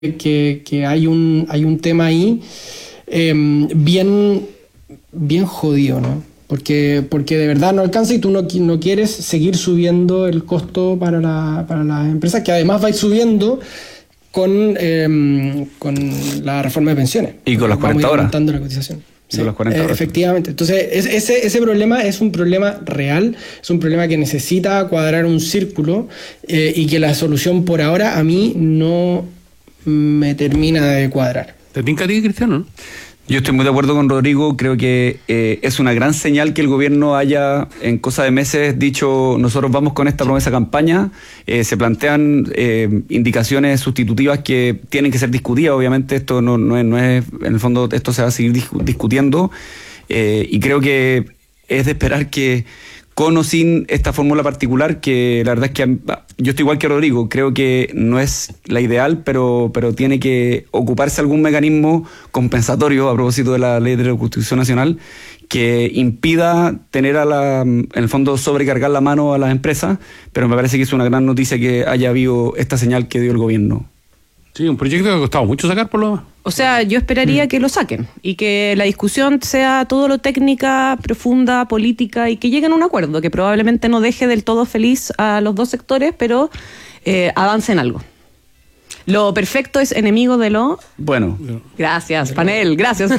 que hay un tema ahí bien jodido, ¿no? Porque de verdad no alcanza y tú no quieres seguir subiendo el costo para las empresas, que además va a ir subiendo con la reforma de pensiones. Y con las 40 horas. Aumentando la cotización. Sí, con las 40 horas. Efectivamente. Entonces, ese problema es un problema real, es un problema que necesita cuadrar un círculo y que la solución por ahora a mí no me termina de cuadrar. ¿Te tinca a ti, Cristiano, no? Yo estoy muy de acuerdo con Rodrigo, creo que es una gran señal que el gobierno haya en cosa de meses dicho nosotros vamos con esta promesa campaña, se plantean indicaciones sustitutivas que tienen que ser discutidas, obviamente esto no es en el fondo esto se va a seguir discutiendo y creo que es de esperar que con o sin esta fórmula particular, que la verdad es que yo estoy igual que Rodrigo, creo que no es la ideal, pero tiene que ocuparse algún mecanismo compensatorio a propósito de la ley de la Constitución Nacional que impida tener en el fondo sobrecargar la mano a las empresas, pero me parece que es una gran noticia que haya habido esta señal que dio el gobierno. Sí, un proyecto que ha costado mucho sacar por lo demás. O sea, yo esperaría que lo saquen y que la discusión sea todo lo técnica, profunda, política y que lleguen a un acuerdo que probablemente no deje del todo feliz a los dos sectores, pero avance en algo. Lo perfecto es enemigo de lo... Bueno. Gracias, panel.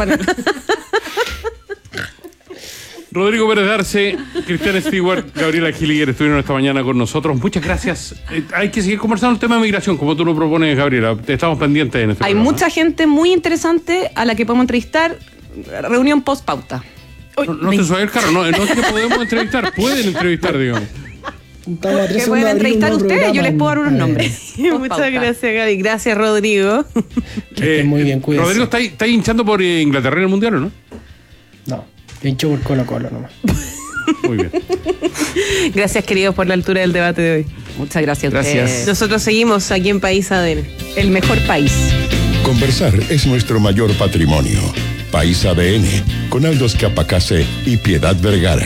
Rodrigo Pérez Arce, Cristian Stewart, Gabriela Gilliger estuvieron esta mañana con nosotros. Muchas gracias. Hay que seguir conversando el tema de migración, como tú lo propones, Gabriela. Estamos pendientes en este programa. Hay mucha gente muy interesante a la que podemos entrevistar. Reunión post pauta. No te subas el carro, no es que podemos entrevistar, pueden entrevistar, digamos. Que pueden entrevistar ustedes, yo les puedo dar unos nombres. Muchas gracias, Gaby. Gracias, Rodrigo. Muy bien, cuídense. Rodrigo, ¿está hinchando por Inglaterra en el Mundial o no? No. Hincho por Colo-Colo nomás. Muy bien. Gracias, queridos, por la altura del debate de hoy. Muchas gracias. Gracias. Nosotros seguimos aquí en País ADN. El mejor país. Conversar es nuestro mayor patrimonio. País ADN, con Aldos Capacase y Piedad Vergara.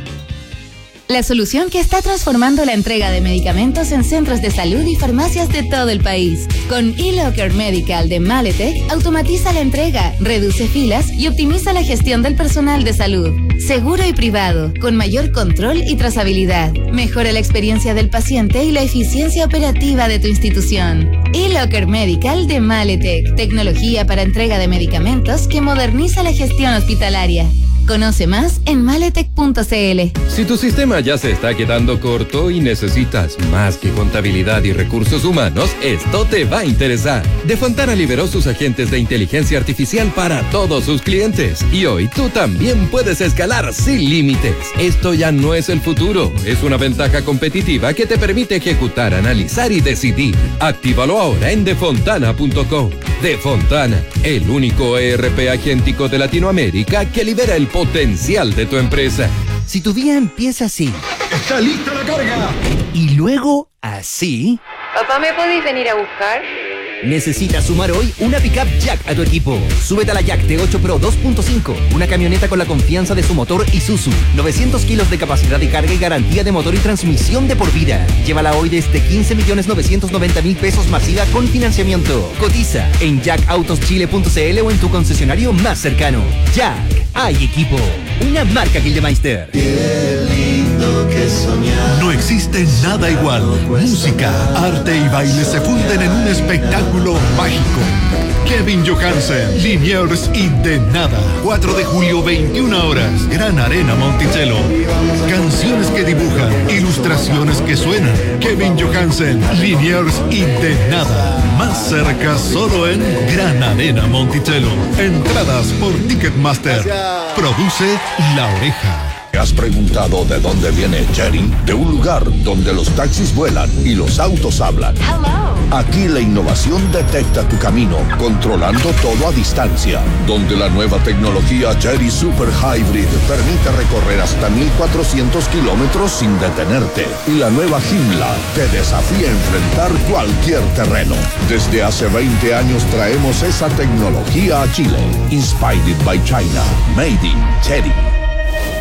La solución que está transformando la entrega de medicamentos en centros de salud y farmacias de todo el país. Con eLocker Medical de Maletec, automatiza la entrega, reduce filas y optimiza la gestión del personal de salud. Seguro y privado, con mayor control y trazabilidad. Mejora la experiencia del paciente y la eficiencia operativa de tu institución. eLocker Medical de Maletec, tecnología para entrega de medicamentos que moderniza la gestión hospitalaria. Conoce más en maletec.cl. Si tu sistema ya se está quedando corto y necesitas más que contabilidad y recursos humanos, esto te va a interesar. De Fontana liberó sus agentes de inteligencia artificial para todos sus clientes. Y hoy tú también puedes escalar sin límites. Esto ya no es el futuro, es una ventaja competitiva que te permite ejecutar, analizar y decidir. Actívalo ahora en defontana.com. De Fontana, el único ERP agéntico de Latinoamérica que libera el potencial de tu empresa. Si tu día empieza así, ¡está lista la carga! Y luego así... Papá, ¿me podéis venir a buscar? Necesitas sumar hoy una pickup Jack a tu equipo. Súbete a la Jack T8 Pro 2.5, una camioneta con la confianza de su motor Isuzu, 900 kilos de capacidad de carga y garantía de motor y transmisión de por vida. Llévala hoy desde 15.990.000 pesos masiva con financiamiento. Cotiza en jackautoschile.cl o en tu concesionario más cercano. Jack, hay equipo. Una marca Gildemeister. Qué lindo que soñar. No existe nada igual. Música, arte y baile se funden en un espectáculo mágico. Kevin Johansen, Liniers y De Nada. 4 de julio, 21 horas. Gran Arena Monticello. Canciones que dibujan, ilustraciones que suenan. Kevin Johansen, Liniers y De Nada. Más cerca solo en Gran Arena Monticello. Entradas por Ticketmaster. Produce La Oreja. ¿Te has preguntado de dónde viene Chery? De un lugar donde los taxis vuelan y los autos hablan. Hello. Aquí la innovación detecta tu camino, controlando todo a distancia. Donde la nueva tecnología Chery Super Hybrid permite recorrer hasta 1.400 kilómetros sin detenerte. Y la nueva Joomla te desafía a enfrentar cualquier terreno. Desde hace 20 años traemos esa tecnología a Chile. Inspired by China. Made in Chery.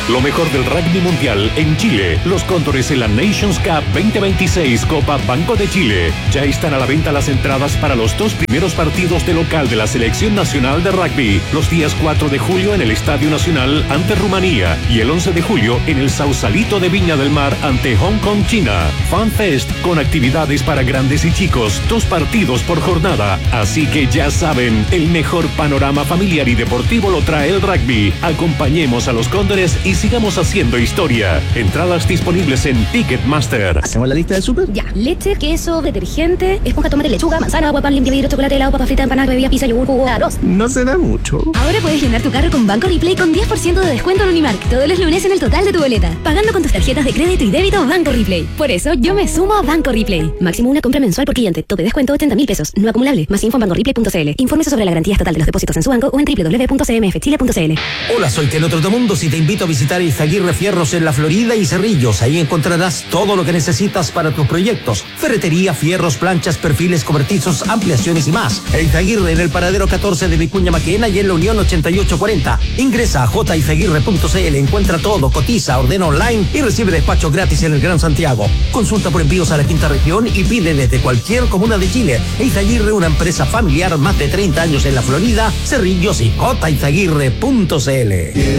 Lo mejor del rugby mundial en Chile. Los Cóndores en la Nations Cup 2026 Copa Banco de Chile. Ya están a la venta las entradas para los 2 primeros partidos de local de la Selección Nacional de Rugby. Los días 4 de julio en el Estadio Nacional ante Rumanía y el 11 de julio en el Sausalito de Viña del Mar ante Hong Kong, China. FanFest con actividades para grandes y chicos. 2 partidos por jornada. Así que ya saben, el mejor panorama familiar y deportivo lo trae el rugby. Acompañemos a los Cóndores y sigamos haciendo historia. Entradas disponibles en Ticketmaster. ¿Hacemos la lista del súper? Ya. Leche, queso, detergente, esponja, tomate, lechuga, manzana, agua, pan, limpia, vidrio, chocolate, helado, papa frita, empanada, bebida, pizza, yogur, jugo, arroz. No se da mucho. Ahora puedes llenar tu carro con Banco Replay con 10% de descuento en Unimark todos los lunes en el total de tu boleta. Pagando con tus tarjetas de crédito y débito Banco Replay. Por eso yo me sumo a Banco Replay. Máximo una compra mensual por cliente. Tope descuento 80.000 pesos. No acumulable. Más info en bancoreplay.cl. Infórmese sobre la garantía estatal de los depósitos en su banco o en www.cmfchile.cl. Hola, soy Keno Trotamundos y te invito a visitar Izaguirre Fierros en La Florida y Cerrillos. Ahí encontrarás todo lo que necesitas para tus proyectos. Ferretería, fierros, planchas, perfiles, cobertizos, ampliaciones y más. Izaguirre en el paradero 14 de Vicuña Maquena y en la Unión 8840. Ingresa a jizaguirre.cl, encuentra todo, cotiza, ordena online y recibe despacho gratis en el Gran Santiago. Consulta por envíos a la quinta región y pide desde cualquier comuna de Chile. Izaguirre, una empresa familiar, más de 30 años en la Florida, Cerrillos y jizaguirre.cl.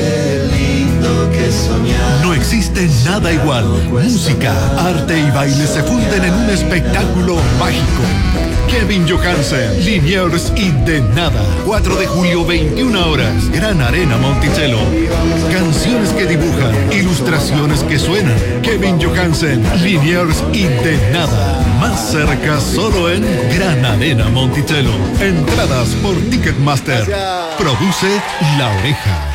No existe nada igual. Música, arte y baile se funden en un espectáculo mágico. Kevin Johansen, Liniers y De Nada. 4 de julio, 21 horas. Gran Arena Monticello. Canciones que dibujan, ilustraciones que suenan. Kevin Johansen, Liniers y De Nada. Más cerca solo en Gran Arena Monticello. Entradas por Ticketmaster. Produce La Oreja.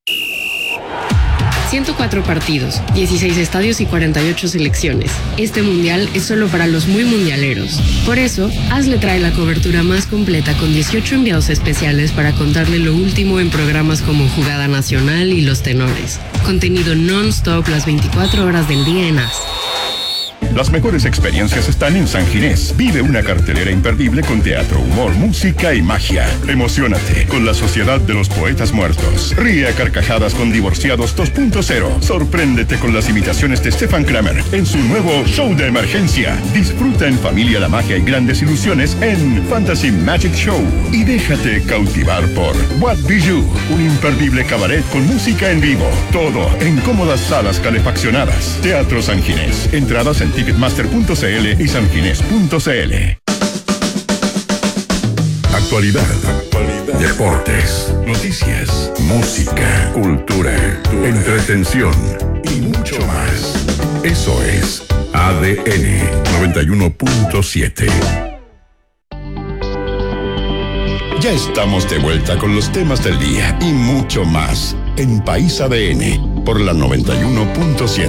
104 partidos, 16 estadios y 48 selecciones. Este mundial es solo para los muy mundialeros. Por eso, ASLE trae la cobertura más completa con 18 enviados especiales para contarle lo último en programas como Jugada Nacional y Los Tenores. Contenido non-stop las 24 horas del día en AS. Las mejores experiencias están en San Ginés. Vive una cartelera imperdible con teatro, humor, música y magia. Emociónate con la Sociedad de los Poetas Muertos. Ríe a carcajadas con Divorciados 2.0. Sorpréndete con las imitaciones de Stefan Kramer en su nuevo show de emergencia. Disfruta en familia la magia y grandes ilusiones en Fantasy Magic Show. Y déjate cautivar por What Do You, un imperdible cabaret con música en vivo. Todo en cómodas salas calefaccionadas. Teatro San Ginés. Entradas en Ticketmaster.cl y sanginés.cl. Actualidad, deportes, noticias, música, cultura, entretención y mucho más. Eso es ADN 91.7. Ya estamos de vuelta con los temas del día y mucho más en País ADN por la 91.7.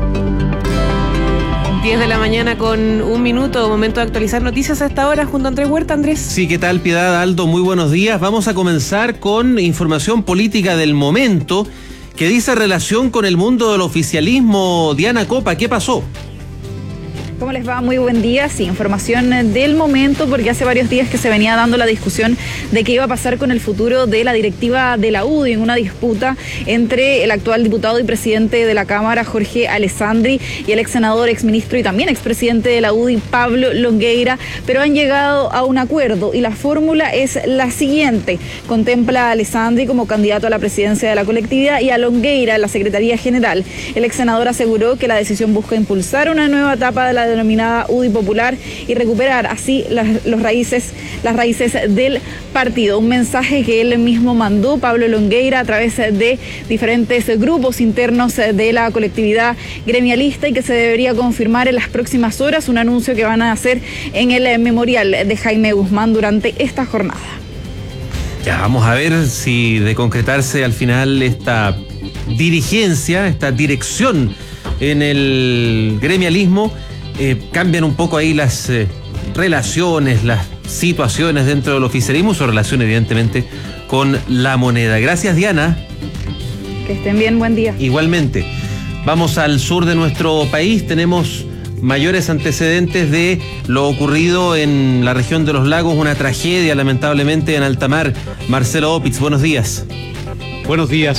10 de la mañana con 1 minuto, momento de actualizar noticias a esta hora junto a Andrés Huerta. Andrés. Sí, ¿qué tal, Piedad, Aldo? Muy buenos días. Vamos a comenzar con información política del momento que dice relación con el mundo del oficialismo. Diana Copa, ¿qué pasó? ¿Cómo les va? Muy buen día. Sí, información del momento, porque hace varios días que se venía dando la discusión de qué iba a pasar con el futuro de la directiva de la UDI en una disputa entre el actual diputado y presidente de la Cámara, Jorge Alessandri, y el ex senador, ex ministro y también expresidente de la UDI, Pablo Longueira, pero han llegado a un acuerdo y la fórmula es la siguiente. Contempla a Alessandri como candidato a la presidencia de la colectividad y a Longueira en la Secretaría General. El ex senador aseguró que la decisión busca impulsar una nueva etapa de la denominada UDI popular y recuperar así las raíces del partido. Un mensaje que él mismo mandó, Pablo Longueira, a través de diferentes grupos internos de la colectividad gremialista, y que se debería confirmar en las próximas horas, un anuncio que van a hacer en el memorial de Jaime Guzmán durante esta jornada. Ya, vamos a ver si de concretarse al final esta dirigencia, esta dirección en el gremialismo, cambian un poco ahí las relaciones, las situaciones dentro del oficialismo, su relación evidentemente con la moneda. Gracias, Diana. Que estén bien, buen día. Igualmente. Vamos al sur de nuestro país, tenemos mayores antecedentes de lo ocurrido en la región de los lagos, una tragedia lamentablemente en alta mar. Marcelo Opitz, buenos días. Buenos días.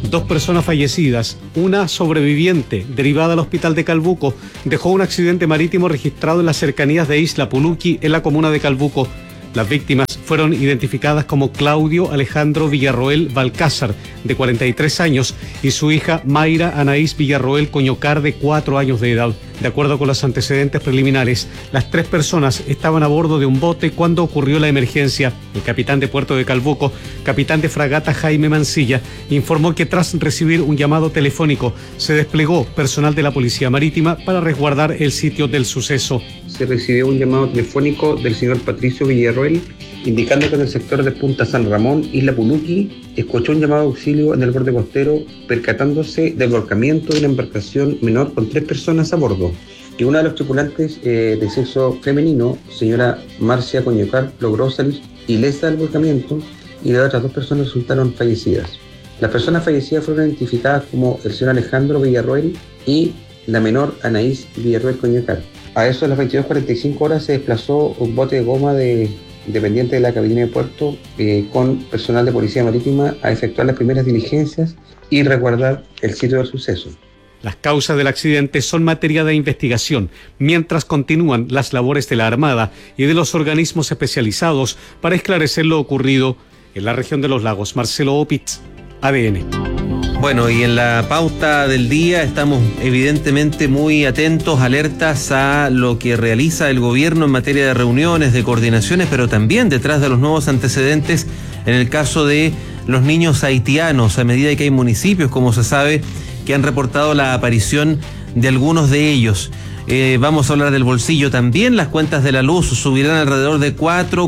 2 personas fallecidas. Una sobreviviente, derivada al hospital de Calbuco, dejó un accidente marítimo registrado en las cercanías de Isla Puluqui, en la comuna de Calbuco. Las víctimas fueron identificadas como Claudio Alejandro Villarroel Balcázar, de 43 años, y su hija Mayra Anaís Villarroel Coñocar, de 4 años de edad. De acuerdo con los antecedentes preliminares, las 3 personas estaban a bordo de un bote cuando ocurrió la emergencia. El capitán de Puerto de Calbuco, capitán de fragata Jaime Mancilla, informó que tras recibir un llamado telefónico, se desplegó personal de la Policía Marítima para resguardar el sitio del suceso. Se recibió un llamado telefónico del señor Patricio Villarroel, indicando que en el sector de Punta San Ramón, Isla Puluqui, escuchó un llamado de auxilio en el borde costero, percatándose del volcamiento de una embarcación menor con 3 personas a bordo. Y una de los tripulantes de sexo femenino, señora Marcia Coñocar, logró salir ilesa del volcamiento y las otras 2 personas resultaron fallecidas. Las personas fallecidas fueron identificadas como el señor Alejandro Villarroel y la menor Anaís Villarroel Coñocar. A eso de las 22:45 horas se desplazó un bote de goma dependiente de la Capitanía de Puerto con personal de Policía Marítima a efectuar las primeras diligencias y resguardar el sitio del suceso. Las causas del accidente son materia de investigación, mientras continúan las labores de la Armada y de los organismos especializados para esclarecer lo ocurrido en la región de los lagos. Marcelo Opitz, ADN. Bueno, y en la pauta del día estamos evidentemente muy atentos, alertas a lo que realiza el gobierno en materia de reuniones, de coordinaciones, pero también detrás de los nuevos antecedentes en el caso de los niños haitianos, a medida que hay municipios, como se sabe, que han reportado la aparición de algunos de ellos. Vamos a hablar del bolsillo también. Las cuentas de la luz subirán alrededor de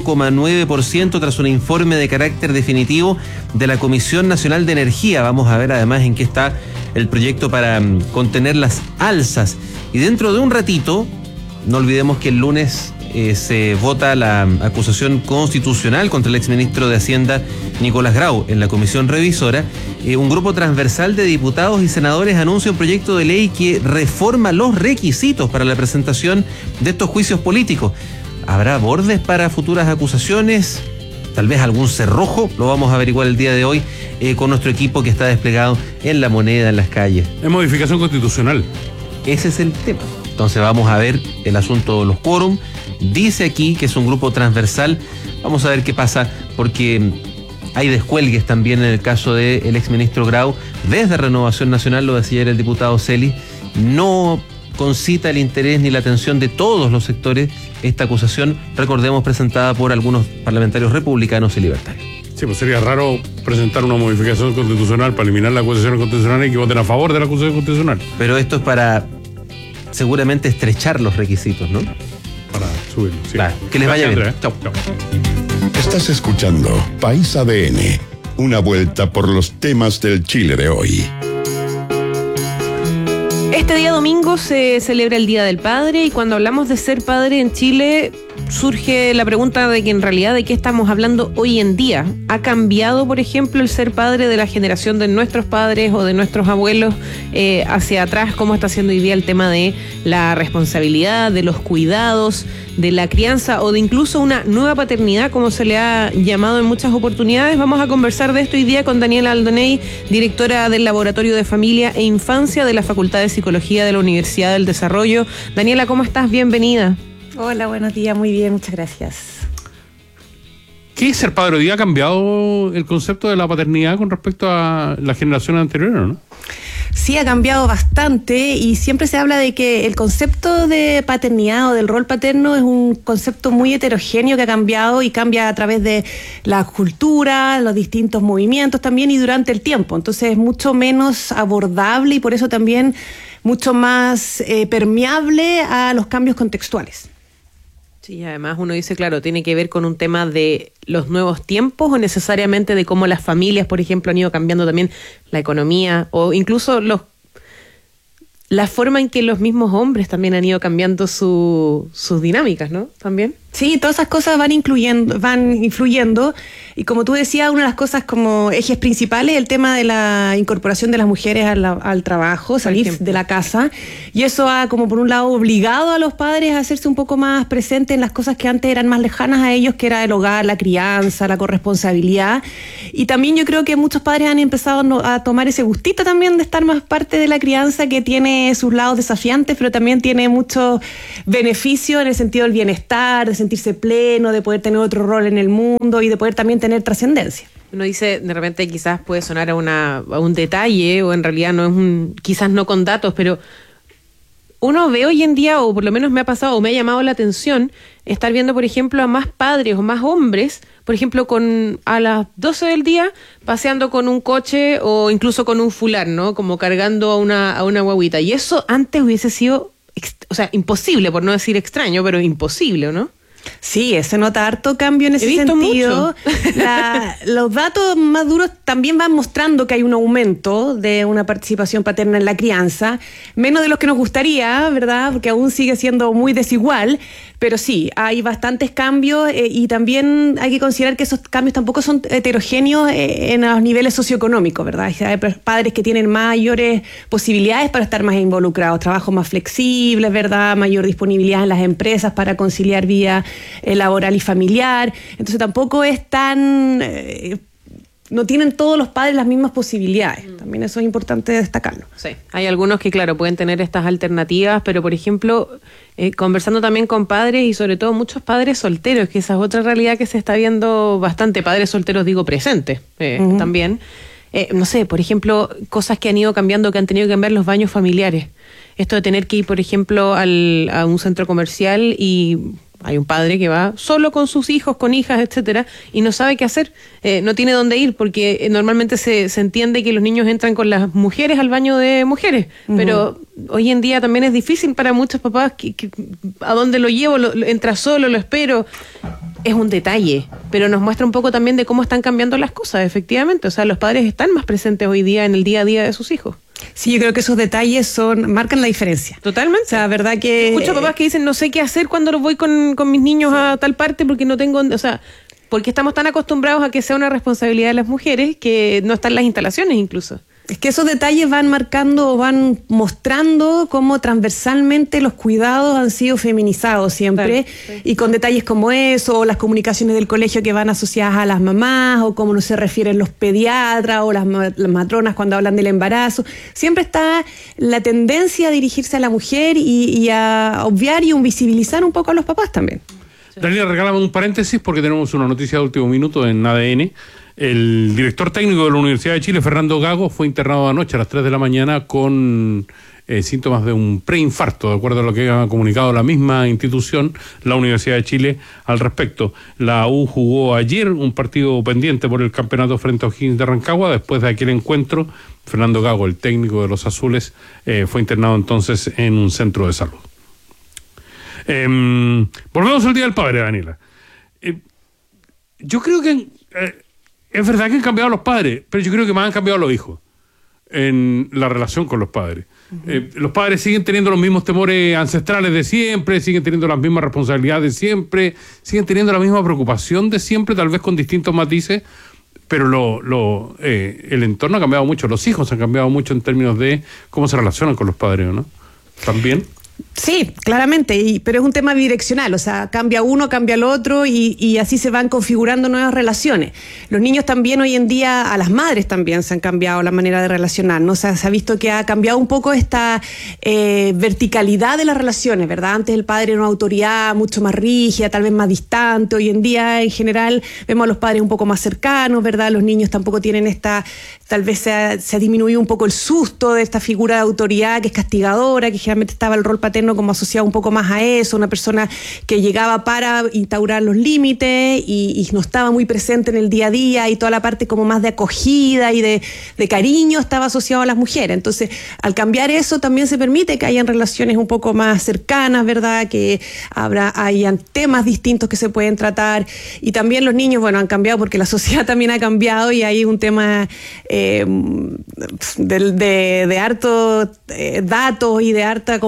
4,9% tras un informe de carácter definitivo de la Comisión Nacional de Energía. Vamos a ver además en qué está el proyecto para contener las alzas. Y dentro de un ratito, no olvidemos que el lunes se vota la acusación constitucional contra el exministro de Hacienda Nicolás Grau en la comisión revisora. Un grupo transversal de diputados y senadores anuncia un proyecto de ley que reforma los requisitos para la presentación de estos juicios políticos. ¿Habrá bordes para futuras acusaciones? Tal vez algún cerrojo. Lo vamos a averiguar el día de hoy con nuestro equipo que está desplegado en La Moneda, en las calles. Es modificación constitucional. Ese es el tema. Entonces vamos a ver el asunto de los quórum. Dice aquí que es un grupo transversal. Vamos a ver qué pasa, porque hay descuelgues también en el caso del exministro Grau. Desde Renovación Nacional, lo decía ayer el diputado Celis, no concita el interés ni la atención de todos los sectores esta acusación, recordemos, presentada por algunos parlamentarios republicanos y libertarios. Sí, pues sería raro presentar una modificación constitucional para eliminar la acusación constitucional y que voten a favor de la acusación constitucional. Pero esto es para seguramente estrechar los requisitos, ¿no? Para subirlo, sí. Claro. Que les vaya bien. Chau. Estás escuchando País ADN, una vuelta por los temas del Chile de hoy. Este día domingo se celebra el Día del Padre y cuando hablamos de ser padre en Chile surge la pregunta de que en realidad de qué estamos hablando hoy en día. ¿Ha cambiado, por ejemplo, el ser padre de la generación de nuestros padres o de nuestros abuelos hacia atrás? ¿Cómo está siendo hoy día el tema de la responsabilidad, de los cuidados, de la crianza o de incluso una nueva paternidad, como se le ha llamado en muchas oportunidades? Vamos a conversar de esto hoy día con Daniela Aldoney, directora del Laboratorio de Familia e Infancia de la Facultad de Psicología de la Universidad del Desarrollo. Daniela, ¿cómo estás? Bienvenida. Hola, buenos días, muy bien, muchas gracias. ¿Qué es ser padre hoy día? ¿Ha cambiado el concepto de la paternidad con respecto a la generación anterior, no? Sí, ha cambiado bastante y siempre se habla de que el concepto de paternidad o del rol paterno es un concepto muy heterogéneo que ha cambiado y cambia a través de la cultura, los distintos movimientos también y durante el tiempo. Entonces es mucho menos abordable y por eso también mucho más permeable a los cambios contextuales. Sí, además uno dice, claro, tiene que ver con un tema de los nuevos tiempos o necesariamente de cómo las familias, por ejemplo, han ido cambiando también la economía o incluso la forma en que los mismos hombres también han ido cambiando sus dinámicas, ¿no? También. Sí, todas esas cosas van influyendo. Y como tú decías, una de las cosas como ejes principales es el tema de la incorporación de las mujeres al trabajo, salir de la casa. Y eso ha, como por un lado, obligado a los padres a hacerse un poco más presentes en las cosas que antes eran más lejanas a ellos, que era el hogar, la crianza, la corresponsabilidad. Y también yo creo que muchos padres han empezado a tomar ese gustito también de estar más parte de la crianza, que tiene sus lados desafiantes, pero también tiene muchos beneficios en el sentido del bienestar, de sentirse pleno, de poder tener otro rol en el mundo y de poder también tener trascendencia. Uno dice, de repente quizás puede sonar a un detalle, o en realidad no es quizás no con datos, pero uno ve hoy en día, o por lo menos me ha pasado, o me ha llamado la atención, estar viendo, por ejemplo, a más padres o más hombres, por ejemplo, a las 12 del día, paseando con un coche o incluso con un fular, ¿no? Como cargando a una guaguita. Y eso antes hubiese sido, imposible, por no decir extraño, pero imposible, ¿no? Sí, se nota harto cambio en ese sentido. Los datos más duros también van mostrando que hay un aumento de una participación paterna en la crianza, menos de los que nos gustaría, ¿verdad? Porque aún sigue siendo muy desigual, pero sí, hay bastantes cambios y también hay que considerar que esos cambios tampoco son heterogéneos en los niveles socioeconómicos, ¿verdad? Hay padres que tienen mayores posibilidades para estar más involucrados, trabajos más flexibles, ¿verdad? Mayor disponibilidad en las empresas para conciliar vida laboral y familiar. Entonces tampoco es tan... no tienen todos los padres las mismas posibilidades. También eso es importante destacarlo. Sí, hay algunos que, claro, pueden tener estas alternativas, pero, por ejemplo, conversando también con padres y sobre todo muchos padres solteros, que esa es otra realidad que se está viendo bastante, padres solteros, digo, presentes también. No sé, por ejemplo, cosas que han ido cambiando, que han tenido que cambiar los baños familiares. Esto de tener que ir, por ejemplo, a un centro comercial y... hay un padre que va solo con sus hijos, con hijas, etcétera, y no sabe qué hacer, no tiene dónde ir, porque normalmente se entiende que los niños entran con las mujeres al baño de mujeres, pero hoy en día también es difícil para muchos papás a dónde lo llevo, entra solo, lo espero. Es un detalle, pero nos muestra un poco también de cómo están cambiando las cosas, efectivamente. O sea, los padres están más presentes hoy día en el día a día de sus hijos. Sí, yo creo que esos detalles marcan la diferencia. Totalmente. O sea, verdad que... Escucho papás que dicen, no sé qué hacer cuando voy con mis niños a tal parte porque no tengo... O sea, porque estamos tan acostumbrados a que sea una responsabilidad de las mujeres que no están las instalaciones incluso. Es que esos detalles van marcando o van mostrando cómo transversalmente los cuidados han sido feminizados siempre, sí. Y con detalles como eso, o las comunicaciones del colegio que van asociadas a las mamás, o cómo no se refieren los pediatras o las matronas cuando hablan del embarazo. Siempre está la tendencia a dirigirse a la mujer y a obviar y invisibilizar un poco a los papás también. Sí. Daniela, regálame un paréntesis porque tenemos una noticia de último minuto en ADN. El director técnico de la Universidad de Chile, Fernando Gago, fue internado anoche a las 3 de la mañana con síntomas de un preinfarto, de acuerdo a lo que ha comunicado la misma institución, la Universidad de Chile, al respecto. La U jugó ayer un partido pendiente por el campeonato frente a O'Higgins de Rancagua. Después de aquel encuentro, Fernando Gago, el técnico de los azules, fue internado entonces en un centro de salud. Volvemos al Día del Padre, Daniela. Yo creo que... es verdad que han cambiado los padres, pero yo creo que más han cambiado los hijos en la relación con los padres. Los padres siguen teniendo los mismos temores ancestrales de siempre, siguen teniendo las mismas responsabilidades de siempre, siguen teniendo la misma preocupación de siempre, tal vez con distintos matices, pero el entorno ha cambiado mucho, los hijos han cambiado mucho en términos de cómo se relacionan con los padres, ¿no? ¿También? Sí, claramente, pero es un tema bidireccional, o sea, cambia uno, cambia el otro y así se van configurando nuevas relaciones. Los niños también hoy en día, a las madres también se han cambiado la manera de relacionar, ¿no? O sea, se ha visto que ha cambiado un poco esta verticalidad de las relaciones, ¿verdad? Antes el padre era una autoridad mucho más rígida, tal vez más distante. Hoy en día, en general, vemos a los padres un poco más cercanos, ¿verdad? Los niños tampoco tienen tal vez se ha disminuido un poco el susto de esta figura de autoridad que es castigadora, que generalmente estaba el rol paterno como asociado un poco más a eso, una persona que llegaba para instaurar los límites y no estaba muy presente en el día a día, y toda la parte como más de acogida y de cariño estaba asociado a las mujeres. Entonces, al cambiar eso también se permite que hayan relaciones un poco más cercanas, ¿verdad? Que hayan temas distintos que se pueden tratar, y también los niños, bueno, han cambiado porque la sociedad también ha cambiado y hay un tema de harto datos y de harta conversación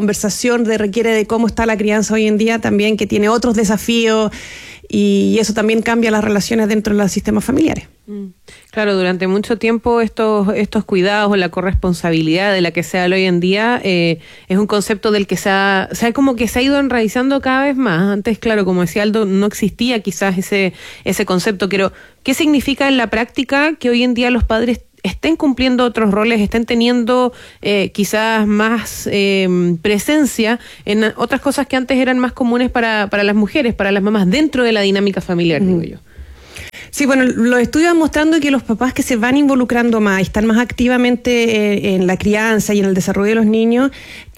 evaluación requiere de cómo está la crianza hoy en día también, que tiene otros desafíos, y eso también cambia las relaciones dentro de los sistemas familiares. Claro, durante mucho tiempo estos cuidados o la corresponsabilidad de la que se habla hoy en día es un concepto del que se ha como que se ha ido enraizando cada vez más. Antes, claro, como decía Aldo, no existía quizás ese concepto, pero ¿qué significa en la práctica que hoy en día los padres estén cumpliendo otros roles, estén teniendo quizás más presencia en otras cosas que antes eran más comunes para las mujeres, para las mamás, dentro de la dinámica familiar, digo yo? Sí, bueno, los estudios mostrando que los papás que se van involucrando más y están más activamente en la crianza y en el desarrollo de los niños,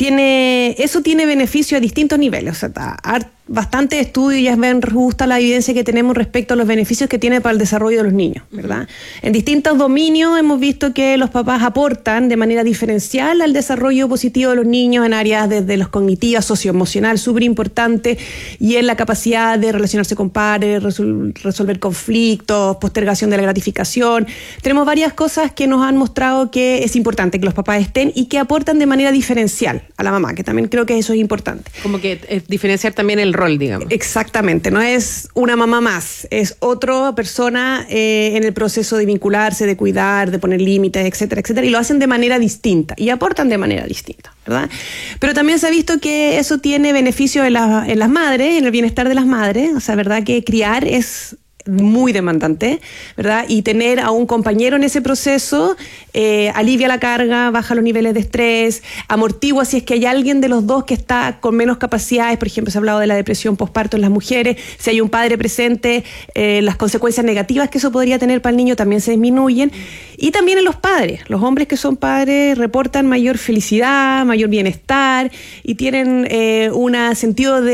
eso tiene beneficio a distintos niveles. O sea, bastante estudio y ya ven justa la evidencia que tenemos respecto a los beneficios que tiene para el desarrollo de los niños, ¿verdad? En distintos dominios hemos visto que los papás aportan de manera diferencial al desarrollo positivo de los niños en áreas desde los cognitivas, socioemocional, súper importante, y en la capacidad de relacionarse con pares, resolver conflictos, postergación de la gratificación. Tenemos varias cosas que nos han mostrado que es importante que los papás estén y que aportan de manera diferencial a la mamá, que también creo que eso es importante. Como que diferenciar también el rol, digamos. Exactamente, no es una mamá más, es otra persona en el proceso de vincularse, de cuidar, de poner límites, etcétera, etcétera, y lo hacen de manera distinta y aportan de manera distinta, ¿verdad? Pero también se ha visto que eso tiene beneficio en las madres, en el bienestar de las madres, o sea, ¿verdad? Que criar es muy demandante, ¿verdad? Y tener a un compañero en ese proceso alivia la carga, baja los niveles de estrés, amortigua si es que hay alguien de los dos que está con menos capacidades. Por ejemplo, se ha hablado de la depresión posparto en las mujeres. Si hay un padre presente, las consecuencias negativas que eso podría tener para el niño también se disminuyen. Y también en los padres. Los hombres que son padres reportan mayor felicidad, mayor bienestar y tienen un sentido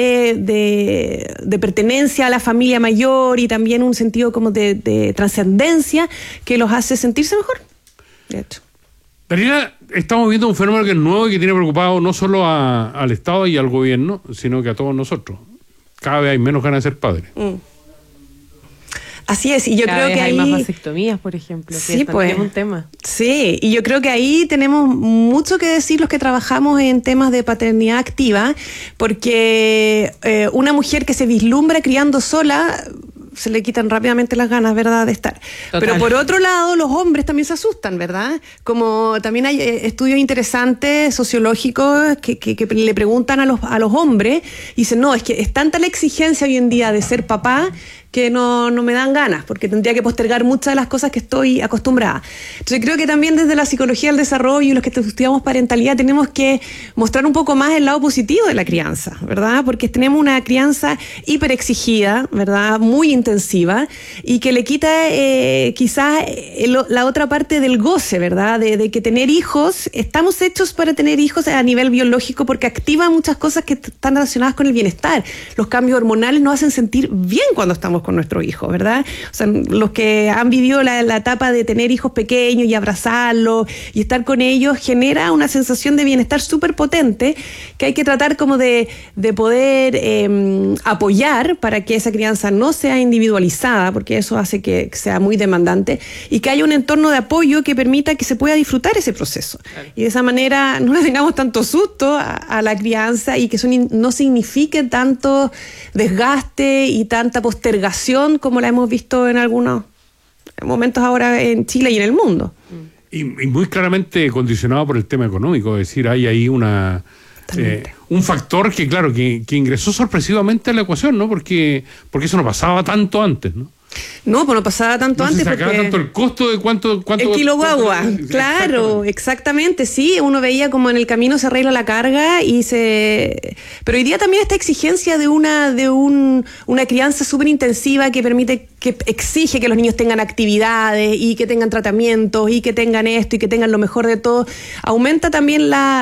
de pertenencia a la familia mayor y también un sentido como de trascendencia que los hace sentirse mejor, de hecho. Daniela, estamos viendo un fenómeno que es nuevo y que tiene preocupado no solo al Estado y al gobierno, sino que a todos nosotros. Cada vez hay menos ganas de ser padres. Así es, y yo creo que hay ahí más vasectomías, por ejemplo, que sí, pues, es un tema. Sí, y yo creo que ahí tenemos mucho que decir los que trabajamos en temas de paternidad activa, porque una mujer que se vislumbra criando sola, se le quitan rápidamente las ganas, ¿verdad?, de estar. Total. Pero por otro lado, los hombres también se asustan, ¿verdad? Como también hay estudios interesantes, sociológicos, que le preguntan a los hombres, y dicen, no, es que es tanta la exigencia hoy en día de ser papá que no me dan ganas, porque tendría que postergar muchas de las cosas que estoy acostumbrada. Entonces creo que también desde la psicología del desarrollo y los que estudiamos parentalidad tenemos que mostrar un poco más el lado positivo de la crianza, ¿verdad? Porque tenemos una crianza hiperexigida, ¿verdad? Muy intensiva y que le quita quizás la otra parte del goce, ¿verdad? De que tener hijos, estamos hechos para tener hijos a nivel biológico porque activa muchas cosas que están relacionadas con el bienestar. Los cambios hormonales nos hacen sentir bien cuando estamos con nuestro hijo, ¿verdad? O sea, los que han vivido la etapa de tener hijos pequeños y abrazarlos y estar con ellos genera una sensación de bienestar súper potente que hay que tratar como de poder apoyar para que esa crianza no sea individualizada, porque eso hace que sea muy demandante y que haya un entorno de apoyo que permita que se pueda disfrutar ese proceso. Claro. Y de esa manera no le tengamos tanto susto a la crianza y que eso no signifique tanto desgaste y tanta postergación como la hemos visto en algunos momentos ahora en Chile y en el mundo. Y muy claramente condicionado por el tema económico, es decir, hay ahí un factor que, claro, que ingresó sorpresivamente a la ecuación, ¿no? Porque eso no pasaba tanto antes, ¿no? No, pues no pasaba tanto antes. Se sacaba tanto el costo de cuánto el kilo guagua, claro, exactamente, sí, uno veía como en el camino se arregla la carga pero hoy día también esta exigencia de una crianza súper intensiva que exige que los niños tengan actividades y que tengan tratamientos y que tengan esto y que tengan lo mejor de todo, aumenta también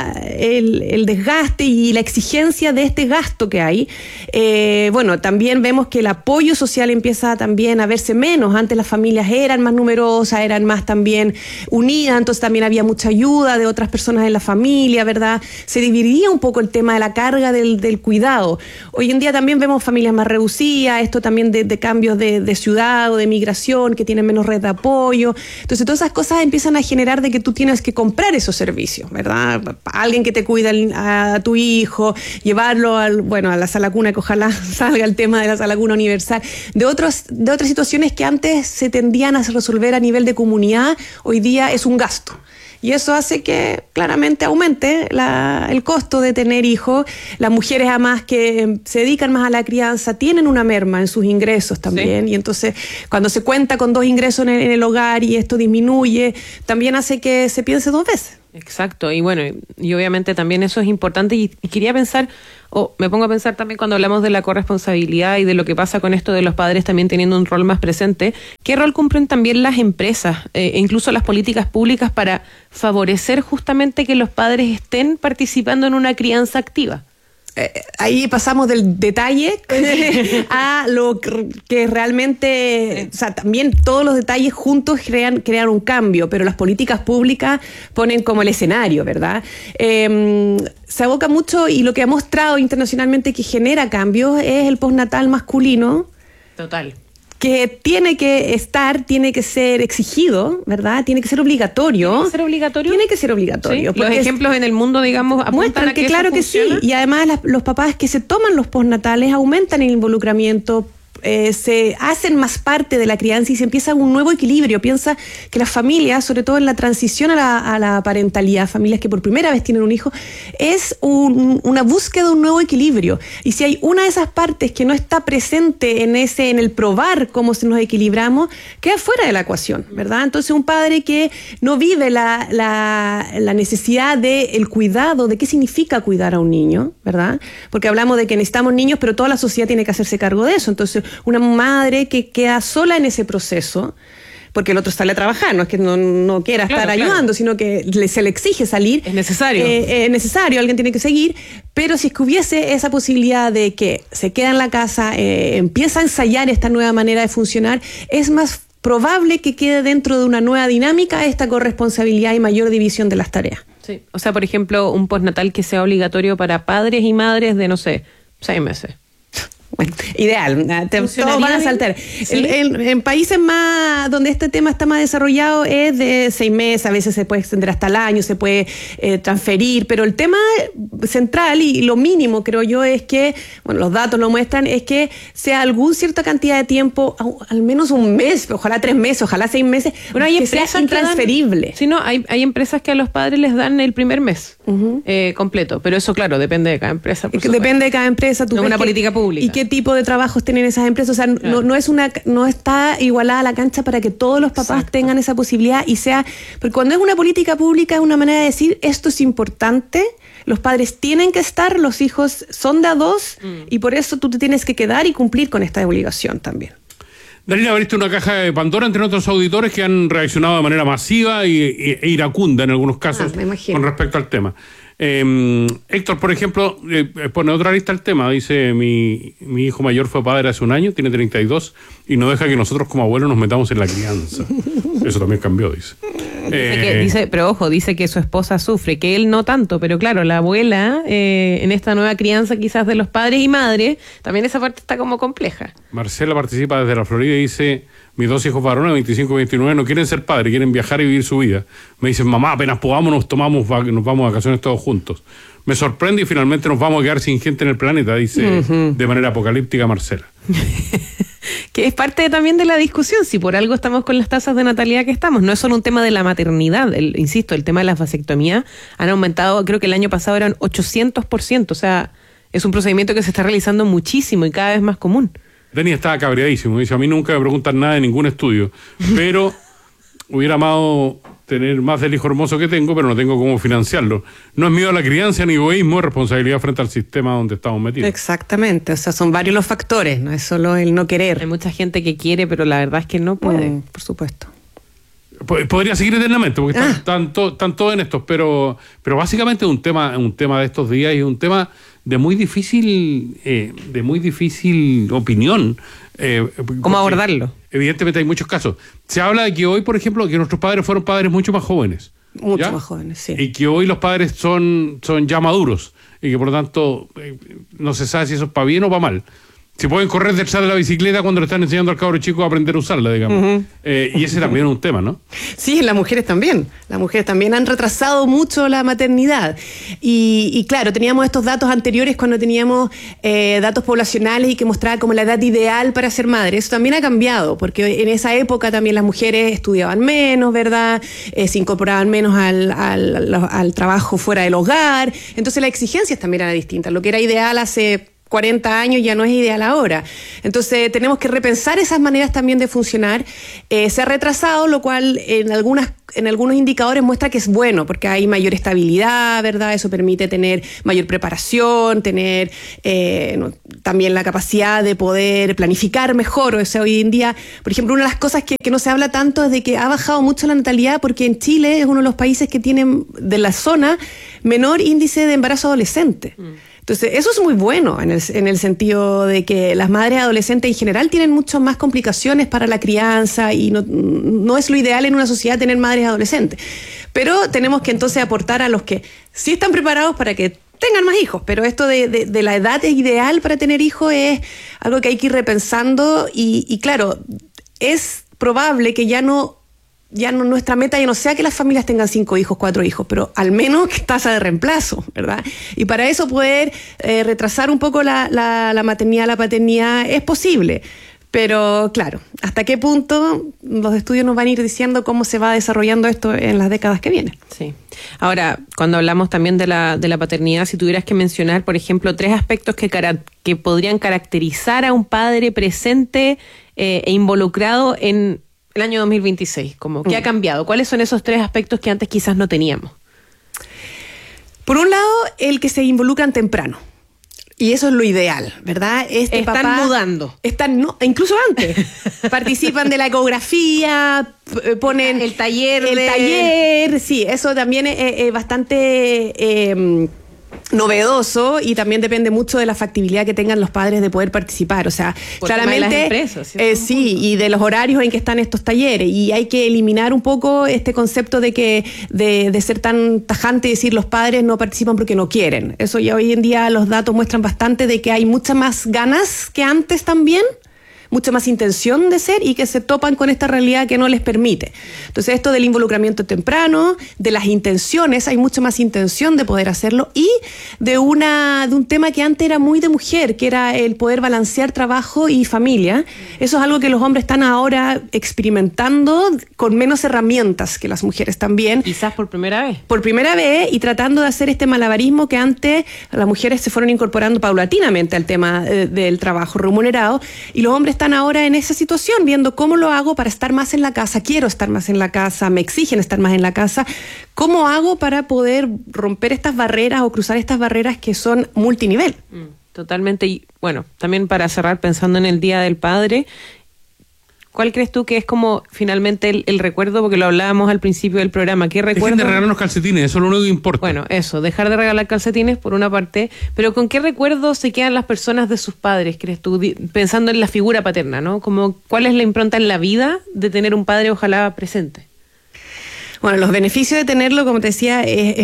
el desgaste y la exigencia de este gasto que hay. Bueno, también vemos que el apoyo social empieza también a verse menos. Antes las familias eran más numerosas, eran más también unidas, entonces también había mucha ayuda de otras personas en la familia, ¿verdad? Se dividía un poco el tema de la carga del cuidado. Hoy en día también vemos familias más reducidas, esto también de cambios de ciudad o de migración, que tienen menos red de apoyo. Entonces todas esas cosas empiezan a generar de que tú tienes que comprar esos servicios, ¿verdad? Alguien que te cuida a tu hijo, llevarlo a la sala cuna, que ojalá salga el tema de la sala cuna universal, de otras situaciones que antes se tendían a resolver a nivel de comunidad, hoy día es un gasto. Y eso hace que claramente aumente el costo de tener hijos. Las mujeres, además, que se dedican más a la crianza, tienen una merma en sus ingresos también. Sí. Y entonces, cuando se cuenta con 2 ingresos en el hogar y esto disminuye, también hace que se piense 2 veces. Exacto, y bueno, y obviamente también eso es importante, y quería pensar, me pongo a pensar también cuando hablamos de la corresponsabilidad y de lo que pasa con esto de los padres también teniendo un rol más presente, ¿qué rol cumplen también las empresas e incluso las políticas públicas para favorecer justamente que los padres estén participando en una crianza activa? Ahí pasamos del detalle a lo que realmente, o sea, también todos los detalles juntos crean un cambio, pero las políticas públicas ponen como el escenario, ¿verdad? Se aboca mucho, y lo que ha mostrado internacionalmente que genera cambios es el postnatal masculino. Total. Que tiene que ser exigido, ¿verdad? Tiene que ser obligatorio. ¿Tiene que ser obligatorio? Tiene que ser obligatorio. ¿Sí? Los ejemplos en el mundo, digamos, muestran que claro que sí. Y además los papás que se toman los postnatales aumentan el involucramiento, se hacen más parte de la crianza y se empieza un nuevo equilibrio. Piensa que las familias, sobre todo en la transición a la parentalidad, familias que por primera vez tienen un hijo, es una búsqueda de un nuevo equilibrio. Y si hay una de esas partes que no está presente en el probar cómo nos equilibramos, queda fuera de la ecuación, ¿verdad? Entonces un padre que no vive la necesidad del cuidado, de qué significa cuidar a un niño, ¿verdad? Porque hablamos de que necesitamos niños, pero toda la sociedad tiene que hacerse cargo de eso. Entonces una madre que queda sola en ese proceso, porque el otro sale a trabajar, no es que no quiera estar ayudando, sino que se le exige salir. Es necesario. Es necesario, alguien tiene que seguir, pero si es que hubiese esa posibilidad de que se queda en la casa, empieza a ensayar esta nueva manera de funcionar, es más probable que quede dentro de una nueva dinámica esta corresponsabilidad y mayor división de las tareas. Sí. O sea, por ejemplo, un postnatal que sea obligatorio para padres y madres de, 6 meses. Bueno, ideal, todos van a saltar. ¿Sí? En países más donde este tema está más desarrollado es de 6 meses, a veces se puede extender hasta el año, se puede transferir, pero el tema central y lo mínimo, creo yo, es que, bueno, los datos lo muestran, es que sea algún cierta cantidad de tiempo, al menos un mes, ojalá 3 meses, ojalá 6 meses, bueno, hay que sea intransferible. Hay empresas que a los padres les dan el primer mes completo, pero eso, claro, depende de cada empresa. Depende de cada empresa. Tú una política pública. ¿Y qué tipo de trabajos tienen esas empresas? O sea, no está igualada la cancha para que todos los papás tengan esa posibilidad y sea, porque cuando es una política pública es una manera de decir esto es importante, los padres tienen que estar, los hijos son de a 2 y por eso tú te tienes que quedar y cumplir con esta obligación también. Daniela, abriste una caja de Pandora entre otros auditores que han reaccionado de manera masiva e iracunda en algunos casos con respecto al tema. Héctor, por ejemplo, pone otra lista el tema. Dice, mi hijo mayor fue padre hace un año, tiene 32 y no deja que nosotros como abuelos nos metamos en la crianza. Eso también cambió, dice. Pero ojo, dice que su esposa sufre, que él no tanto, pero claro, la abuela en esta nueva crianza quizás de los padres y madres, también esa parte está como compleja. Marcela participa desde la Florida y dice, mis 2 hijos varones, 25 y 29, no quieren ser padres, quieren viajar y vivir su vida. Me dicen, mamá, apenas podamos nos vamos de vacaciones todos juntos. Me sorprende y finalmente nos vamos a quedar sin gente en el planeta, dice de manera apocalíptica Marcela. Que es parte también de la discusión, si por algo estamos con las tasas de natalidad que estamos. No es solo un tema de la maternidad, insisto, el tema de la vasectomía han aumentado, creo que el año pasado eran 800%, o sea, es un procedimiento que se está realizando muchísimo y cada vez más común. Dani estaba cabreadísimo, dice, a mí nunca me preguntan nada de ningún estudio, pero hubiera amado tener más del hijo hermoso que tengo, pero no tengo cómo financiarlo. No es miedo a la crianza ni egoísmo, es responsabilidad frente al sistema donde estamos metidos. Exactamente, o sea, son varios los factores, no es solo el no querer. Hay mucha gente que quiere, pero la verdad es que no puede. Por supuesto. Podría seguir eternamente, porque están todos en estos, pero básicamente es un tema de estos días y es un tema de muy difícil opinión. ¿Cómo abordarlo? Evidentemente hay muchos casos. Se habla de que hoy, por ejemplo, que nuestros padres fueron padres mucho más jóvenes. Mucho más jóvenes, sí. Y que hoy los padres son ya maduros y que por lo tanto no se sabe si eso es para bien o para mal. Si pueden correr detrás de la bicicleta cuando le están enseñando al cabro chico a aprender a usarla, digamos. Y ese también es un tema, ¿no? Sí, las mujeres también. Las mujeres también han retrasado mucho la maternidad. Y claro, teníamos estos datos anteriores cuando teníamos datos poblacionales y que mostraba como la edad ideal para ser madre. Eso también ha cambiado, porque en esa época también las mujeres estudiaban menos, ¿verdad? Se incorporaban menos al trabajo fuera del hogar. Entonces las exigencias también eran distintas. Lo que era ideal hace 40 años ya no es ideal ahora. Entonces tenemos que repensar esas maneras también de funcionar. Se ha retrasado, lo cual en algunos indicadores muestra que es bueno, porque hay mayor estabilidad, ¿verdad? Eso permite tener mayor preparación, tener también la capacidad de poder planificar mejor. O sea, hoy en día, por ejemplo, una de las cosas que no se habla tanto es de que ha bajado mucho la natalidad, porque en Chile es uno de los países que tienen de la zona menor índice de embarazo adolescente. Entonces, eso es muy bueno en el sentido de que las madres adolescentes en general tienen mucho más complicaciones para la crianza y no es lo ideal en una sociedad tener madres adolescentes. Pero tenemos que entonces aportar a los que sí están preparados para que tengan más hijos. Pero esto de la edad ideal para tener hijos es algo que hay que ir repensando y claro, es probable que ya no nuestra meta ya no sea que las familias tengan 5 hijos, 4 hijos, pero al menos tasa de reemplazo, ¿verdad? Y para eso poder retrasar un poco la maternidad, la paternidad es posible. Pero claro, ¿hasta qué punto los estudios nos van a ir diciendo cómo se va desarrollando esto en las décadas que vienen? Sí. Ahora, cuando hablamos también de la paternidad, si tuvieras que mencionar, por ejemplo, 3 aspectos que podrían caracterizar a un padre presente e involucrado en el año 2026, como ¿qué ha cambiado? ¿Cuáles son esos 3 aspectos que antes quizás no teníamos? Por un lado, el que se involucran temprano. Y eso es lo ideal, ¿verdad? Están mudando. Incluso antes. Participan de la ecografía, ponen el taller. Sí, eso también es bastante novedoso y también depende mucho de la factibilidad que tengan los padres de poder participar. O sea, por claramente las empresas, sí, y de los horarios en que están estos talleres, y hay que eliminar un poco este concepto de que de ser tan tajante y decir los padres no participan porque no quieren. Eso ya hoy en día los datos muestran bastante de que hay muchas más ganas que antes también, mucha más intención de ser, y que se topan con esta realidad que no les permite. Entonces, esto del involucramiento temprano, de las intenciones, hay mucha más intención de poder hacerlo, y de un tema que antes era muy de mujer, que era el poder balancear trabajo y familia. Eso es algo que los hombres están ahora experimentando con menos herramientas que las mujeres también. Quizás por primera vez. Por primera vez, y tratando de hacer este malabarismo que antes las mujeres se fueron incorporando paulatinamente al tema del trabajo remunerado, y los hombres están ahora en esa situación, viendo cómo lo hago para estar más en la casa. Quiero estar más en la casa, me exigen estar más en la casa. ¿Cómo hago para poder romper estas barreras o cruzar estas barreras que son multinivel? Totalmente. Y bueno, también para cerrar, pensando en el Día del Padre, ¿cuál crees tú que es como finalmente el recuerdo? Porque lo hablábamos al principio del programa. ¿Qué recuerdo? Dejen de regalarnos calcetines, eso es lo único que importa. Bueno, eso, dejar de regalar calcetines por una parte, pero ¿con qué recuerdo se quedan las personas de sus padres, crees tú? Pensando en la figura paterna, ¿no? Como, ¿cuál es la impronta en la vida de tener un padre ojalá presente? Bueno, los beneficios de tenerlo, como te decía, es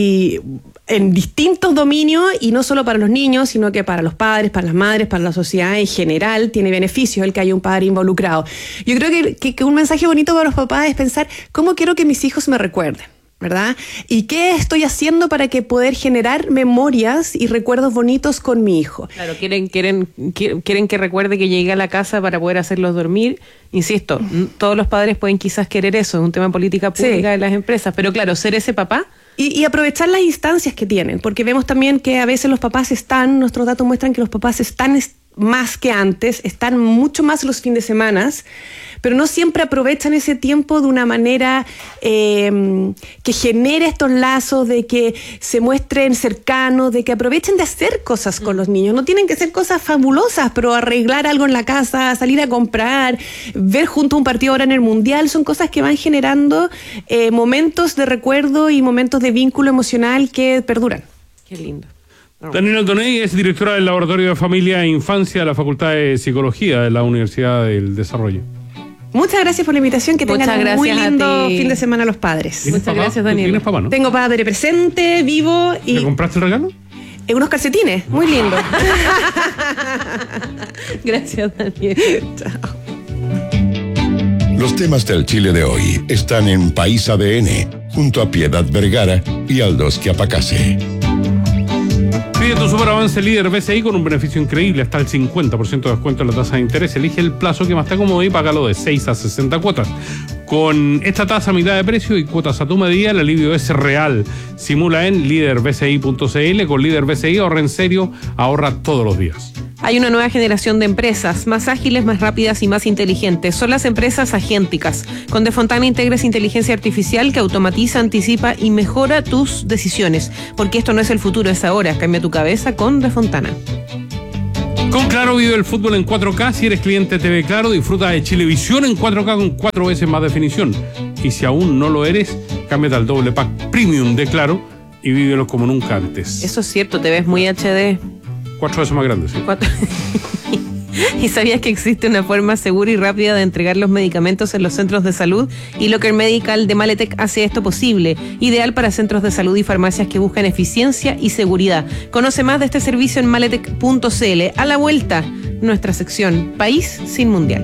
en distintos dominios, y no solo para los niños, sino que para los padres, para las madres, para la sociedad en general, tiene beneficios el que haya un padre involucrado. Yo creo que un mensaje bonito para los papás es pensar cómo quiero que mis hijos me recuerden, ¿verdad? ¿Y qué estoy haciendo para que poder generar memorias y recuerdos bonitos con mi hijo? Claro, quieren que recuerde que llegue a la casa para poder hacerlos dormir. Insisto, todos los padres pueden quizás querer eso, es un tema de política pública de las empresas, pero claro, ser ese papá. Y aprovechar las instancias que tienen, porque vemos también que a veces los papás nuestros datos muestran que los papás están más que antes, están mucho más los fines de semana, pero no siempre aprovechan ese tiempo de una manera que genere estos lazos, de que se muestren cercanos, de que aprovechen de hacer cosas con los niños. No tienen que ser cosas fabulosas, pero arreglar algo en la casa, salir a comprar, ver junto un partido ahora en el Mundial, son cosas que van generando momentos de recuerdo y momentos de vínculo emocional que perduran. Qué lindo. Daniela Doney es directora del Laboratorio de Familia e Infancia de la Facultad de Psicología de la Universidad del Desarrollo. Muchas gracias por la invitación, que tengan un muy lindo fin de semana a los padres. Muchas gracias, Daniela. ¿Tienes papá, no? Tengo padre presente, vivo. ¿Le compraste el regalo? En unos calcetines, muy lindo. Gracias, Daniel. Chao. Los temas del Chile de hoy están en País ADN, junto a Piedad Vergara y Aldos Quiapacase. Pide tu superavance líder BCI con un beneficio increíble, hasta el 50% de descuento en la tasa de interés. Elige el plazo que más te acomode y págalo de 6 a 60 cuotas. Con esta tasa a mitad de precio y cuotas a tu medida, el alivio es real. Simula en líderbci.cl. Con Líder BCI ahorra en serio, ahorra todos los días. Hay una nueva generación de empresas, más ágiles, más rápidas y más inteligentes. Son las empresas agénticas. Con De Fontana integres inteligencia artificial que automatiza, anticipa y mejora tus decisiones. Porque esto no es el futuro, es ahora. Cambia tu cabeza con De Fontana. Con Claro vive el fútbol en 4K. Si eres cliente TV Claro, disfruta de Chilevisión en 4K con 4 veces más definición. Y si aún no lo eres, cámbiate al doble pack premium de Claro y vívelo como nunca antes. Eso es cierto, te ves muy HD. 4 veces más grande, sí. 4. ¿Y sabías que existe una forma segura y rápida de entregar los medicamentos en los centros de salud? Y Locker Medical de Maletec hace esto posible. Ideal para centros de salud y farmacias que buscan eficiencia y seguridad. Conoce más de este servicio en maletec.cl. A la vuelta, nuestra sección País sin Mundial.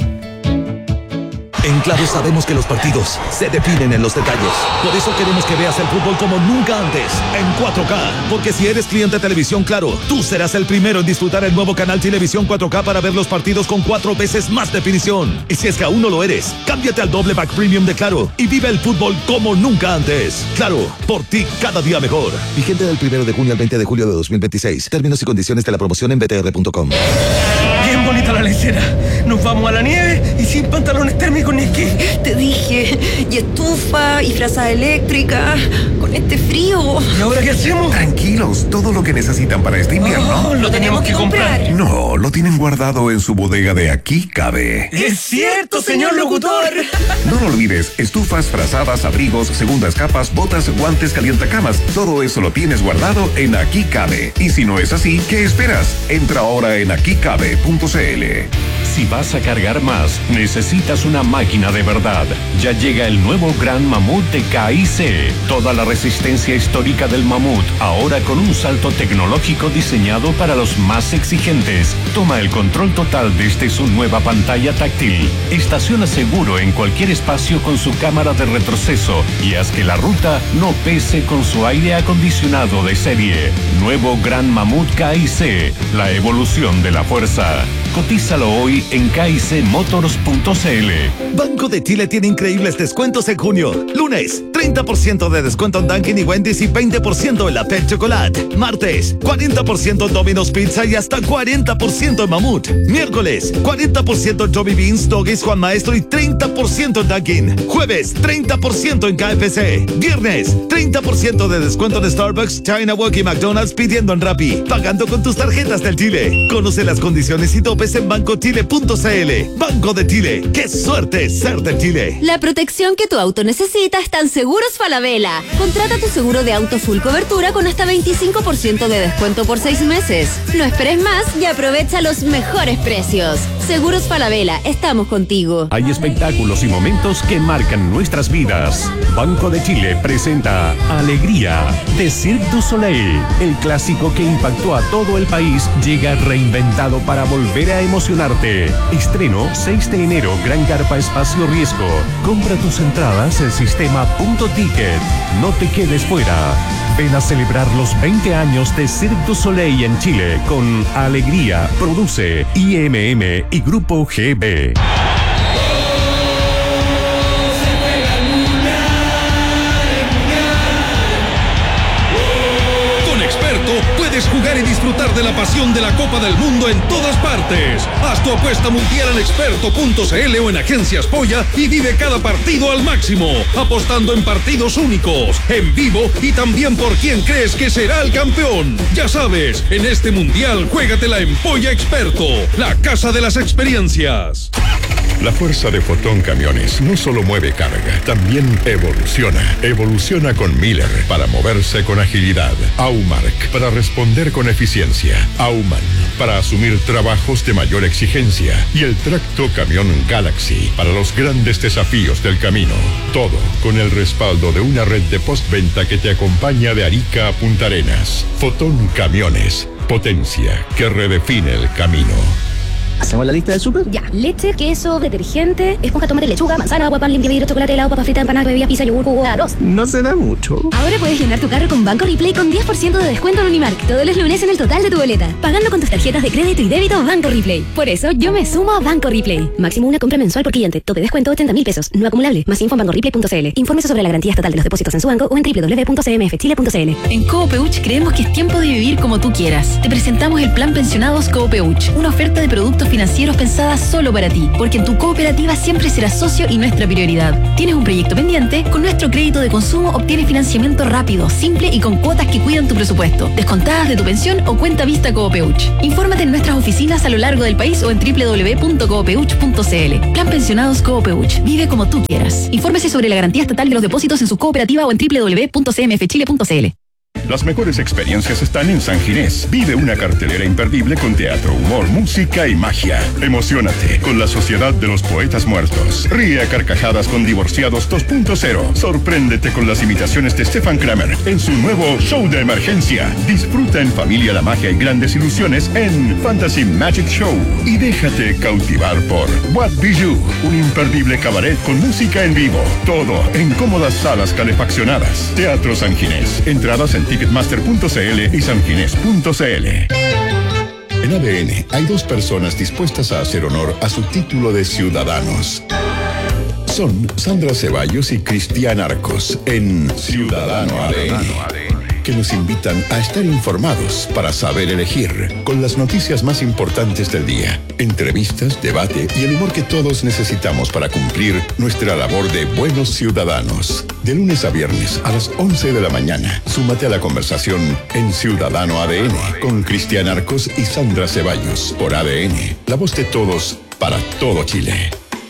En Claro sabemos que los partidos se definen en los detalles. Por eso queremos que veas el fútbol como nunca antes, en 4K. Porque si eres cliente de Televisión Claro, tú serás el primero en disfrutar el nuevo canal Chilevisión 4K para ver los partidos con 4 veces más definición. Y si es que aún no lo eres, cámbiate al doble pack premium de Claro y vive el fútbol como nunca antes. Claro, por ti cada día mejor. Vigente del 1 de junio al 20 de julio de 2026. Términos y condiciones de la promoción en btr.com. Bien bonita la lechera. Nos vamos a la nieve y sin pantalones térmicos ni esquí. Te dije, y estufa, y frazada eléctrica, con este frío. ¿Y ahora qué hacemos? Tranquilos, todo lo que necesitan para este invierno. Lo tenemos que comprar. No, lo tienen guardado en su bodega de Aquí Cabe. ¡Es cierto, señor locutor! No lo olvides, estufas, frazadas, abrigos, segundas capas, botas, guantes, calientacamas. Todo eso lo tienes guardado en Aquí Cabe. Y si no es así, ¿qué esperas? Entra ahora en aquicabe.cl. Si vas a cargar más, necesitas una máquina de verdad. Ya llega el nuevo Gran Mamut de KIC. Toda la resistencia histórica del mamut, ahora con un salto tecnológico diseñado para los más exigentes. Toma el control total desde su nueva pantalla táctil. Estaciona seguro en cualquier espacio con su cámara de retroceso y haz que la ruta no pese con su aire acondicionado de serie. Nuevo Gran Mamut KIC, la evolución de la fuerza. Cotízalo hoy en kicmotors.cl. Banco de Chile tiene increíbles descuentos en junio. Lunes, 30% de descuento en Dunkin' y Wendy's y 20% en la Pet Chocolate. Martes, 40% en Domino's Pizza y hasta 40% en Mamut. Miércoles, 40% en Johnny Beans, Doggies, Juan Maestro y 30% en Dunkin'. Jueves, 30% en KFC. Viernes, 30% de descuento en Starbucks, China Walk y McDonald's pidiendo en Rappi. Pagando con tus tarjetas del Chile. Conoce las condiciones y topes en bancochile.cl. Banco de Chile. ¡Qué suerte ser de Chile! La protección que tu auto necesita está en Seguros Falabella. Contrata tu seguro de auto full cobertura con hasta 25% de descuento por 6 meses. No esperes más y aprovecha los mejores precios. Seguros Falabella, estamos contigo. Hay espectáculos y momentos que marcan nuestras vidas. Banco de Chile presenta Alegría de Cirque du Soleil. El clásico que impactó a todo el país llega reinventado para volver a emocionarte. Estreno 6 de enero, Gran Carpa Espacio Riesgo. Compra tus entradas en sistema Punto Ticket. No te quedes fuera. Ven a celebrar los 20 años de Cirque du Soleil en Chile con Alegría. Produce IMM y Grupo GB. Puedes jugar y disfrutar de la pasión de la Copa del Mundo en todas partes. Haz tu apuesta mundial en experto.cl o en Agencias Polla y vive cada partido al máximo, apostando en partidos únicos, en vivo y también por quién crees que será el campeón. Ya sabes, en este mundial juégatela en Polla Experto, la casa de las experiencias. La fuerza de Fotón Camiones no solo mueve carga, también evoluciona. Evoluciona con Miller para moverse con agilidad. Aumark para responder con eficiencia. Auman para asumir trabajos de mayor exigencia. Y el tracto camión Galaxy para los grandes desafíos del camino. Todo con el respaldo de una red de postventa que te acompaña de Arica a Punta Arenas. Fotón Camiones. Potencia que redefine el camino. ¿Hacemos la lista del súper? Ya. Leche, queso, detergente, esponja, tomate, lechuga, manzana, agua, pan, limpia, vidrio, chocolate, helado, papa frita, empanada, bebida, pizza, yogur, jugo, arroz. No se da mucho. Ahora puedes llenar tu carro con Banco Replay con 10% de descuento en Unimark todos los lunes en el total de tu boleta, pagando con tus tarjetas de crédito y débito Banco Replay. Por eso yo me sumo a Banco Replay. Máximo una compra mensual por cliente. Tope descuento 80.000 pesos. No acumulable. Más info en bancoreplay.cl. Infórmese sobre la garantía estatal de los depósitos en su banco o en www.cmfchile.cl. En Coopeuch creemos que es tiempo de vivir como tú quieras. Te presentamos el Plan Pensionados Coopeuch, una oferta de productos financieros pensada solo para ti, porque en tu cooperativa siempre serás socio y nuestra prioridad. ¿Tienes un proyecto pendiente? Con nuestro crédito de consumo obtienes financiamiento rápido, simple y con cuotas que cuidan tu presupuesto, descontadas de tu pensión o cuenta vista Coopeuch. Infórmate en nuestras oficinas a lo largo del país o en www.coopeuch.cl. Plan Pensionados Coopeuch. Vive como tú quieras. Infórmese sobre la garantía estatal de los depósitos en su cooperativa o en www.cmfchile.cl. Las mejores experiencias están en San Ginés. Vive una cartelera imperdible con teatro, humor, música y magia. Emociónate con la Sociedad de los Poetas Muertos. Ríe a carcajadas con Divorciados 2.0. Sorpréndete con las imitaciones de Stefan Kramer en su nuevo show de emergencia. Disfruta en familia la magia y grandes ilusiones en Fantasy Magic Show. Y déjate cautivar por What Be You, un imperdible cabaret con música en vivo. Todo en cómodas salas calefaccionadas. Teatro San Ginés. Entradas en Ticketmaster.cl y sanginés.cl. En ADN hay dos personas dispuestas a hacer honor a su título de ciudadanos. Son Sandra Ceballos y Cristian Arcos en Ciudadano ADN, que nos invitan a estar informados para saber elegir, con las noticias más importantes del día, entrevistas, debate y el humor que todos necesitamos para cumplir nuestra labor de buenos ciudadanos. De lunes a viernes a las 11 de la mañana, súmate a la conversación en Ciudadano ADN con Cristian Arcos y Sandra Ceballos por ADN, la voz de todos para todo Chile.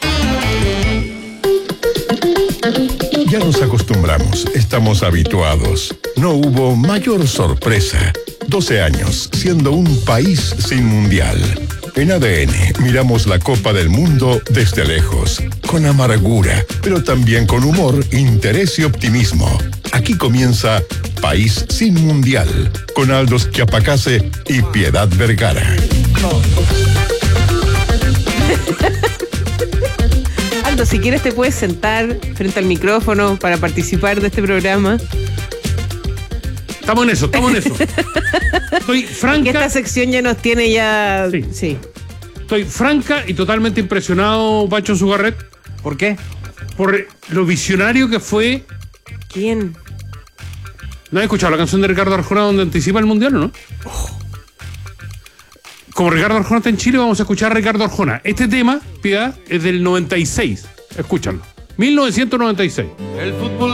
Ya nos acostumbramos, estamos habituados. No hubo mayor sorpresa. 12 años siendo un país sin mundial. En ADN miramos la Copa del Mundo desde lejos, con amargura, pero también con humor, interés y optimismo. Aquí comienza País sin Mundial, con Aldo Schiapacase y Piedad Vergara. Aldo, si quieres te puedes sentar frente al micrófono para participar de este programa. Estamos en eso. Estoy franca. Que esta sección ya nos tiene ya... Sí. Estoy franca y totalmente impresionado, Pacho Zugarret. ¿Por qué? Por lo visionario que fue. ¿Quién? ¿No has escuchado la canción de Ricardo Arjona donde anticipa el Mundial o no? Como Ricardo Arjona está en Chile, vamos a escuchar a Ricardo Arjona. Este tema, Piedad, es del 96. Escúchalo. 1996. El fútbol